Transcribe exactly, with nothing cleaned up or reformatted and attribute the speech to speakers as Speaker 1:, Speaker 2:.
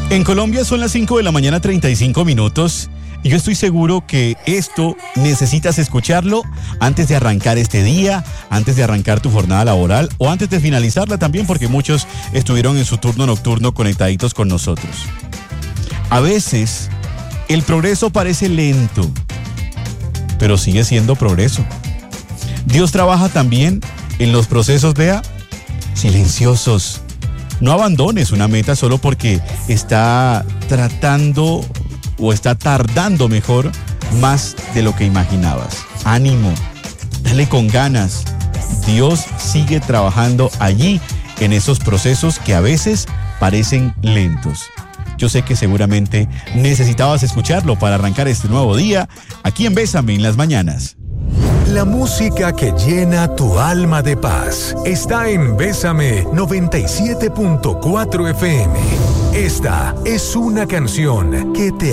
Speaker 1: En Colombia son las cinco de la mañana, treinta y cinco minutos. Y yo estoy seguro que esto necesitas escucharlo antes de arrancar este día, antes de arrancar tu jornada laboral o antes de finalizarla también, porque muchos estuvieron en su turno nocturno conectaditos con nosotros. A veces el progreso parece lento, pero sigue siendo progreso. Dios trabaja también en los procesos, vea, silenciosos. No abandones una meta solo porque está tratando o está tardando mejor más de lo que imaginabas. Ánimo, dale con ganas. Dios sigue trabajando allí en esos procesos que a veces parecen lentos. Yo sé que seguramente necesitabas escucharlo para arrancar este nuevo día aquí en Bésame en las mañanas.
Speaker 2: La música que llena tu alma de paz está en Bésame noventa y siete punto cuatro F M. Esta es una canción que te